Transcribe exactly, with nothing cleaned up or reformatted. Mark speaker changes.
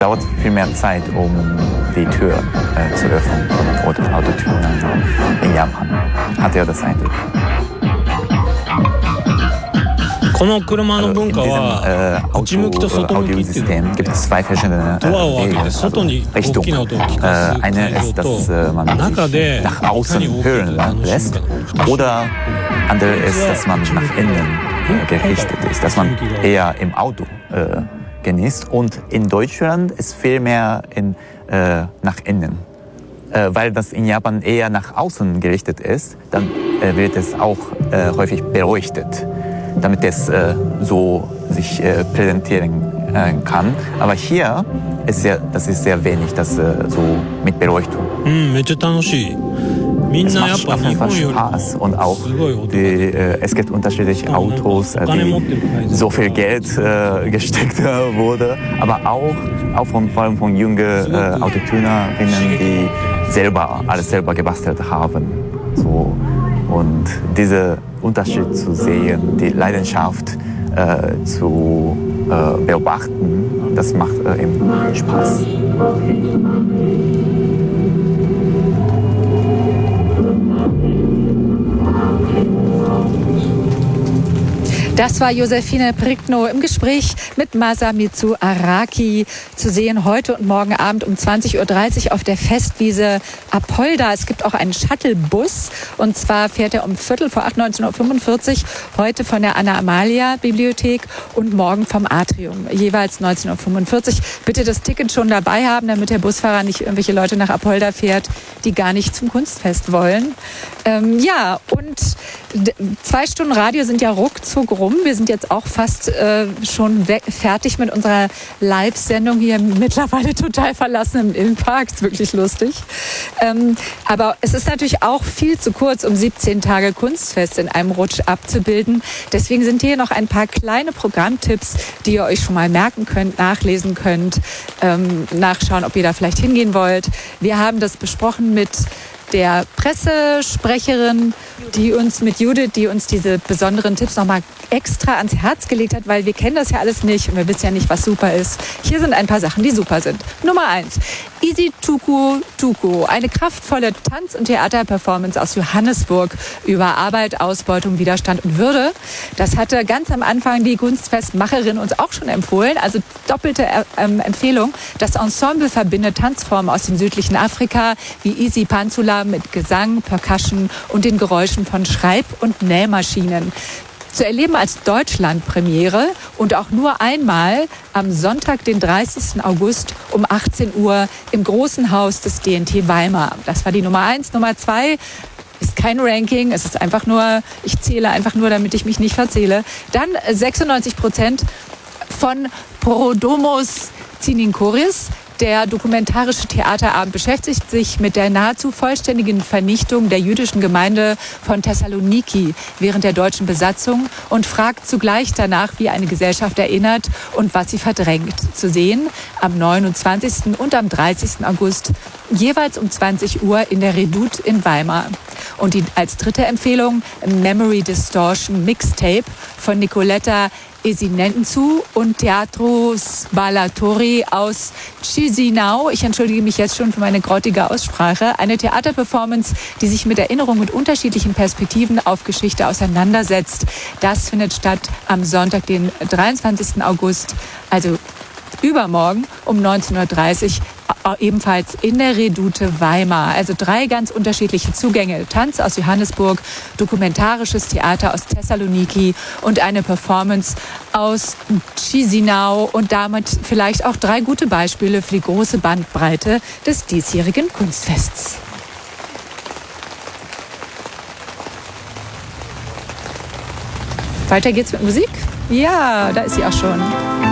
Speaker 1: dauert viel mehr Zeit, um die Tür äh, zu öffnen oder Autotüren in Japan. Hat er das Eindruck?
Speaker 2: この車の文化は内向きと外向きっていうの
Speaker 1: gibt es zwei verschiedene
Speaker 2: ドアを開けて外に大きな音を聞かす会場と中で
Speaker 1: nach außen hören lässt oder andere ist, dass man nach innen gerichtet ist, dass man eher im Auto äh, genießt und in Deutschland ist viel mehr in, äh, nach innen. Äh, weil das in Japan eher nach außen gerichtet ist, dann äh, wird es auch äh, häufig beleuchtet, damit es äh, so sich äh, präsentieren äh, kann. Aber hier ist sehr, das ist sehr wenig, das äh, so mit Beleuchtung.
Speaker 2: Mm, es
Speaker 1: macht auf jeden Fall Spaß und auch die, äh, es gibt unterschiedliche Autos, äh, die so viel Geld äh, gesteckt äh, wurde, aber auch, auch von, vor allem von jungen äh, Autotünerinnen, die selber alles selber gebastelt haben. So. Und dieser Unterschied zu sehen, die Leidenschaft äh, zu äh, beobachten, das macht äh, eben Spaß.
Speaker 3: Das war Josefine Prickno im Gespräch mit Masamitsu Araki, zu sehen heute und morgen Abend um zwanzig Uhr dreißig auf der Festwiese Apolda. Es gibt auch einen Shuttlebus und zwar fährt er um Viertel vor acht, neunzehn Uhr fünfundvierzig, heute von der Anna-Amalia-Bibliothek und morgen vom Atrium, jeweils neunzehn Uhr fünfundvierzig. Bitte das Ticket schon dabei haben, damit der Busfahrer nicht irgendwelche Leute nach Apolda fährt, die gar nicht zum Kunstfest wollen. Ähm, ja, und zwei Stunden Radio sind ja ruckzuck rum. Wir sind jetzt auch fast äh, schon fertig mit unserer Live-Sendung hier, mittlerweile total verlassen im Innenpark. Ist wirklich lustig. Ähm, aber es ist natürlich auch viel zu kurz, um siebzehn Tage Kunstfest in einem Rutsch abzubilden. Deswegen sind hier noch ein paar kleine Programmtipps, die ihr euch schon mal merken könnt, nachlesen könnt, ähm, nachschauen, ob ihr da vielleicht hingehen wollt. Wir haben das besprochen mit der Pressesprecherin, die uns mit Judith, die uns diese besonderen Tipps nochmal extra ans Herz gelegt hat, weil wir kennen das ja alles nicht und wir wissen ja nicht, was super ist. Hier sind ein paar Sachen, die super sind. Nummer eins, Easy Tuku Tuku, eine kraftvolle Tanz- und Theaterperformance aus Johannesburg über Arbeit, Ausbeutung, Widerstand und Würde. Das hatte ganz am Anfang die Kunstfestmacherin uns auch schon empfohlen, also doppelte ähm, Empfehlung. Das Ensemble verbindet Tanzformen aus dem südlichen Afrika, wie Easy Panzula mit Gesang, Percussion und den Geräuschen von Schreib- und Nähmaschinen. Zu erleben als Deutschlandpremiere und auch nur einmal am Sonntag, den dreißigsten August um achtzehn Uhr im Großen Haus des D N T Weimar. Das war die Nummer eins. Nummer zwei ist kein Ranking, es ist einfach nur, ich zähle einfach nur, damit ich mich nicht verzähle. Dann sechsundneunzig Prozent von Prodomos Tsininkoris. Der dokumentarische Theaterabend beschäftigt sich mit der nahezu vollständigen Vernichtung der jüdischen Gemeinde von Thessaloniki während der deutschen Besatzung und fragt zugleich danach, wie eine Gesellschaft erinnert und was sie verdrängt. Zu sehen am neunundzwanzigsten und am dreißigsten August, jeweils um zwanzig Uhr in der Redoute in Weimar. Und die als dritte Empfehlung Memory Distortion Mixtape von Nicoletta Esinenzu und Teatro Sballatori aus Chisinau. Ich entschuldige mich jetzt schon für meine grottige Aussprache. Eine Theaterperformance, die sich mit Erinnerung und unterschiedlichen Perspektiven auf Geschichte auseinandersetzt. Das findet statt am Sonntag, den dreiundzwanzigsten August, also übermorgen um neunzehn Uhr dreißig, ebenfalls in der Redoute Weimar. Also drei ganz unterschiedliche Zugänge. Tanz aus Johannesburg, dokumentarisches Theater aus Thessaloniki und eine Performance aus Chisinau und damit vielleicht auch drei gute Beispiele für die große Bandbreite des diesjährigen Kunstfests. Weiter geht's mit Musik. Ja, da ist sie auch schon.